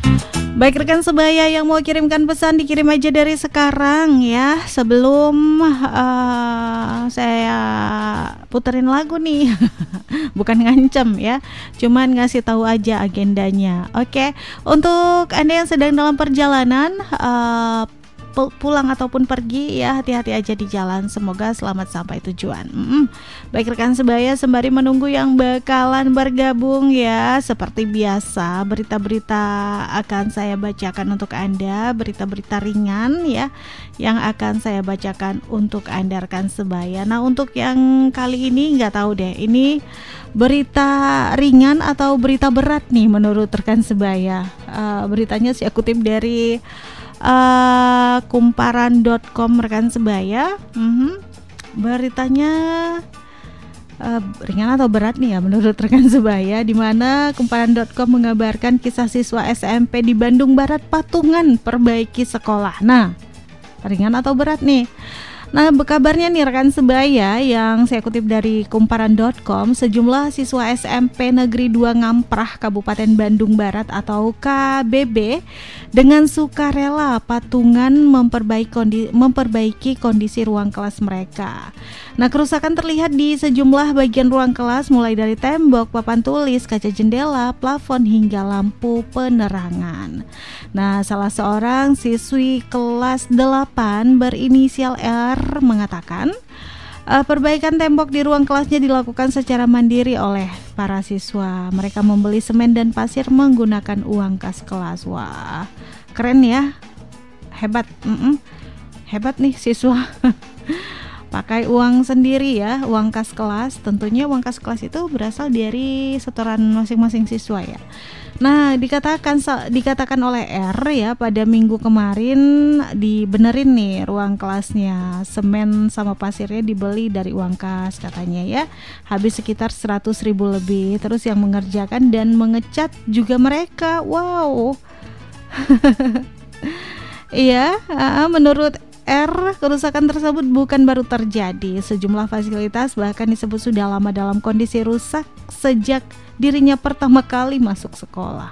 Baik rekan sebaya yang mau kirimkan pesan dikirim aja dari sekarang ya. Sebelum saya puterin lagu nih. Bukan ngancem ya, cuman ngasih tahu aja agendanya. Oke, untuk Anda yang sedang dalam perjalanan pulang ataupun pergi ya, hati-hati aja di jalan, semoga selamat sampai tujuan. Baik rekan sebaya, sembari menunggu yang bakalan bergabung ya, seperti biasa berita-berita akan saya bacakan untuk Anda, berita-berita ringan ya yang akan saya bacakan untuk Anda rekan sebaya. Nah, untuk yang kali ini nggak tahu deh, ini berita ringan atau berita berat nih menurut rekan sebaya. Beritanya saya kutip dari kumparan.com rekan sebaya. Beritanya ringan atau berat nih ya menurut rekan sebaya, di mana kumparan.com mengabarkan kisah siswa SMP di Bandung Barat patungan perbaiki sekolah. Nah, ringan atau berat nih? Nah, kabarnya nih rekan sebaya yang saya kutip dari kumparan.com, sejumlah siswa SMP Negeri 2 Ngamprah Kabupaten Bandung Barat atau KBB dengan sukarela patungan memperbaiki kondisi ruang kelas mereka. Nah, kerusakan terlihat di sejumlah bagian ruang kelas, mulai dari tembok, papan tulis, kaca jendela, plafon hingga lampu penerangan. Nah, salah seorang siswi kelas 8 berinisial R mengatakan perbaikan tembok di ruang kelasnya dilakukan secara mandiri oleh para siswa. Mereka membeli semen dan pasir menggunakan uang kas kelas. Wah, keren ya, hebat, hebat nih siswa. Pakai uang sendiri ya, uang kas kelas. Tentunya uang kas kelas itu berasal dari setoran masing-masing siswa ya. Nah, dikatakan oleh R ya, pada minggu kemarin dibenerin nih ruang kelasnya. Semen sama pasirnya dibeli dari uang kas katanya ya. Habis sekitar 100.000 lebih. Terus yang mengerjakan dan mengecat juga mereka. Wow. Iya, menurut R, kerusakan tersebut bukan baru terjadi. Sejumlah fasilitas bahkan disebut sudah lama dalam kondisi rusak sejak dirinya pertama kali masuk sekolah.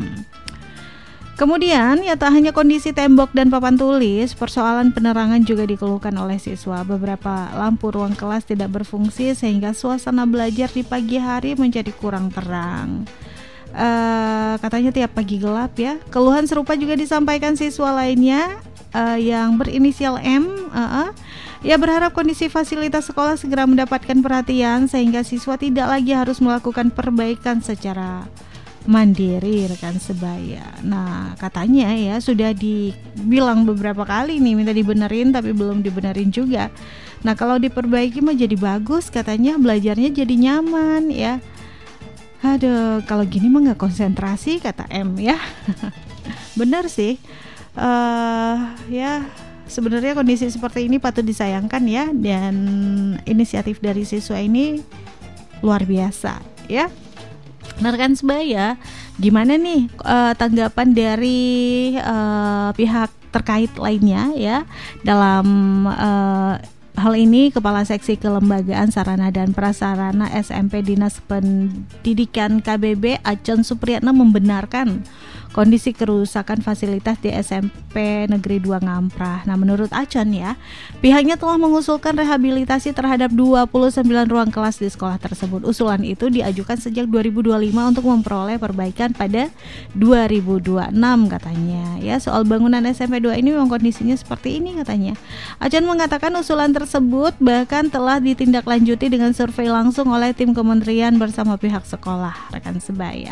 Kemudian ya, tak hanya kondisi tembok dan papan tulis, persoalan penerangan juga dikeluhkan oleh siswa. Beberapa lampu ruang kelas tidak berfungsi sehingga suasana belajar di pagi hari menjadi kurang terang. Katanya tiap pagi gelap ya. Keluhan serupa juga disampaikan siswa lainnya yang berinisial M. Ia berharap kondisi fasilitas sekolah segera mendapatkan perhatian sehingga siswa tidak lagi harus melakukan perbaikan secara mandiri rekan sebaya. Nah, katanya ya sudah dibilang beberapa kali nih minta dibenerin tapi belum dibenerin juga. Nah, kalau diperbaiki mah jadi bagus katanya, belajarnya jadi nyaman ya. Aduh, kalau gini mah nggak konsentrasi kata M ya. Benar sih. Ya, sebenarnya kondisi seperti ini patut disayangkan ya, dan inisiatif dari siswa ini luar biasa ya. Nah rekan sebaya, gimana nih tanggapan dari pihak terkait lainnya ya dalam hal ini? Kepala Seksi Kelembagaan Sarana dan Prasarana SMP Dinas Pendidikan KBB Acon Supriyatna membenarkan kondisi kerusakan fasilitas di SMP Negeri 2 Ngamprah. Nah, menurut Acon ya, pihaknya telah mengusulkan rehabilitasi terhadap 29 ruang kelas di sekolah tersebut. Usulan itu diajukan sejak 2025 untuk memperoleh perbaikan pada 2026 katanya. Ya, soal bangunan SMP 2 ini memang kondisinya seperti ini katanya. Acon mengatakan usulan tersebut bahkan telah ditindaklanjuti dengan survei langsung oleh tim kementerian bersama pihak sekolah, rekan sebaya.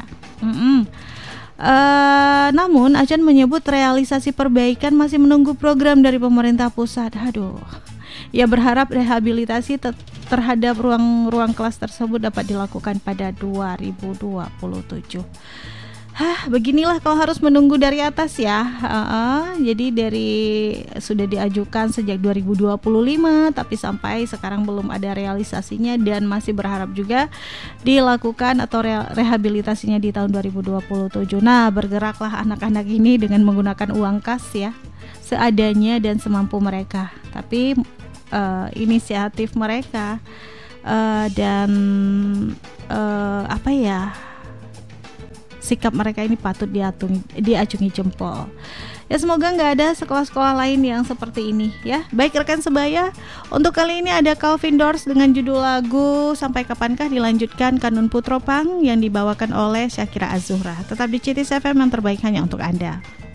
Namun Acon menyebut realisasi perbaikan masih menunggu program dari pemerintah pusat. Aduh, ia berharap rehabilitasi terhadap ruang-ruang kelas tersebut dapat dilakukan pada 2027. Beginilah kalau harus menunggu dari atas ya. Jadi sudah diajukan sejak 2025 tapi sampai sekarang belum ada realisasinya, dan masih berharap juga dilakukan atau rehabilitasinya di tahun 2027. Nah, bergeraklah anak-anak ini dengan menggunakan uang kas ya, seadanya dan semampu mereka. Tapi inisiatif mereka dan sikap mereka ini patut diacungi jempol. Ya semoga nggak ada sekolah-sekolah lain yang seperti ini ya. Baik rekan sebaya, untuk kali ini ada Calvin Doors dengan judul lagu Sampai Kapankah, dilanjutkan Kanun Putropang yang dibawakan oleh Syakira Az-Zuhra. Tetap di Cities FM, yang terbaik hanya untuk Anda.